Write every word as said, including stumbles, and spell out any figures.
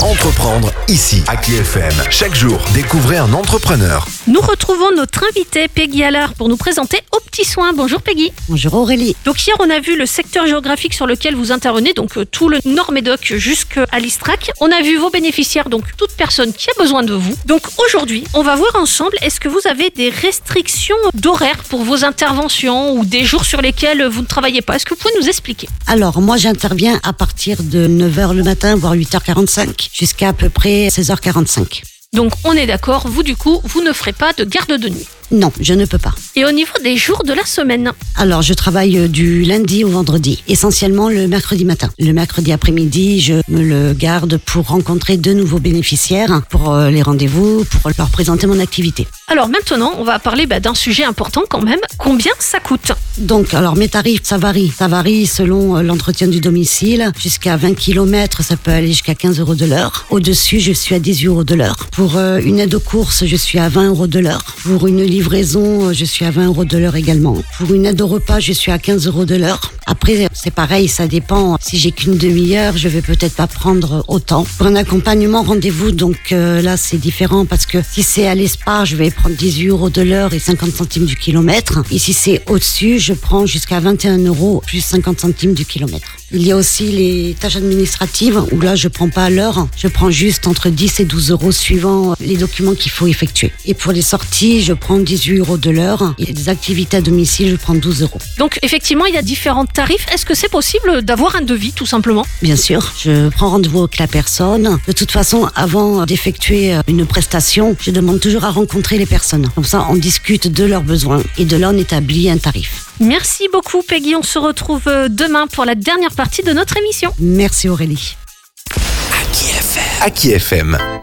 Entreprendre ici, à Aki F M. Chaque jour, découvrez un entrepreneur. Nous retrouvons notre invitée Peggy Allard pour nous présenter Aux Petits Soins. Bonjour Peggy. Bonjour Aurélie. Donc hier on a vu le secteur géographique sur lequel vous intervenez, donc euh, tout le Nord-Médoc jusqu'à l'Istrac. On a vu vos bénéficiaires, donc toute personne qui a besoin de vous. Donc aujourd'hui, on va voir ensemble, est-ce que vous avez des restrictions d'horaire pour vos interventions ou des jours sur lesquels vous ne travaillez pas? Est-ce que vous pouvez nous expliquer? Alors moi j'interviens à partir de neuf heures le matin, voire huit heures quarante-cinq, jusqu'à à peu près seize heures quarante-cinq. Donc on est d'accord, vous du coup, vous ne ferez pas de garde de nuit. Non, je ne peux pas. Et au niveau des jours de la semaine? Alors, je travaille du lundi au vendredi, essentiellement le mercredi matin. Le mercredi après-midi, je me le garde pour rencontrer de nouveaux bénéficiaires, pour les rendez-vous, pour leur présenter mon activité. Alors maintenant, on va parler bah, d'un sujet important quand même. Combien ça coûte? Donc, alors mes tarifs, ça varie. Ça varie selon l'entretien du domicile. Jusqu'à vingt kilomètres, ça peut aller jusqu'à quinze euros de l'heure. Au-dessus, je suis à dix-huit euros de l'heure. Pour euh, une aide aux courses, je suis à vingt euros de l'heure. Pour une livraison, je suis à vingt euros de l'heure également. Pour une aide au repas, je suis à quinze euros de l'heure. Après, c'est pareil, ça dépend. Si j'ai qu'une demi-heure, je vais peut-être pas prendre autant. Pour un accompagnement, rendez-vous, donc euh, là, c'est différent parce que si c'est à l'Espa, je vais prendre dix-huit euros de l'heure et cinquante centimes du kilomètre. Et si c'est au-dessus, je prends jusqu'à vingt et un euros plus cinquante centimes du kilomètre. Il y a aussi les tâches administratives où là, je prends pas à l'heure. Je prends juste entre dix et douze euros suivant les documents qu'il faut effectuer. Et pour les sorties, je prends dix-huit euros de l'heure. Et les activités à domicile, je prends douze euros. Donc effectivement, il y a différents tarifs. Est-ce que c'est possible d'avoir un devis tout simplement? Bien sûr, je prends rendez-vous avec la personne. De toute façon, avant d'effectuer une prestation, je demande toujours à rencontrer les personnes. Comme ça, on discute de leurs besoins et de là, on établit un tarif. Merci beaucoup Peggy, on se retrouve demain pour la dernière partie de notre émission. Merci Aurélie. Aki F M. Aki F M.